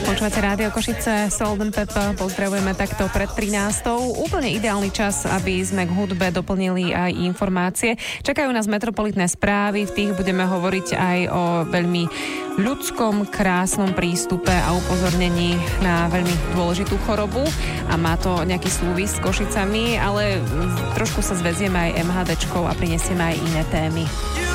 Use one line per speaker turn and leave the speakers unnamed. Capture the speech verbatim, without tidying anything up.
Počúvate Rádio Košice, Salt and Pepper, pozdravujeme takto pred trinástou. Úplne ideálny čas, aby sme k hudbe doplnili aj informácie. Čakajú nás metropolitné správy, v tých budeme hovoriť aj o veľmi ľudskom, krásnom prístupe a upozornení na veľmi dôležitú chorobu a má to nejaký súvis s Košicami, ale trošku sa zvezieme aj em há déčkou a prinesieme aj iné témy.